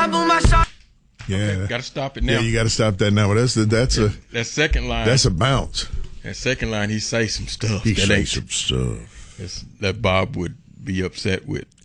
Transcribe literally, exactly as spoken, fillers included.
Yeah, okay, got to stop it now. Yeah, you got to stop that now. But that's that's a that second line. That's a bounce. That second line, he say some stuff. He that say ain't, some stuff that Bob would be upset with.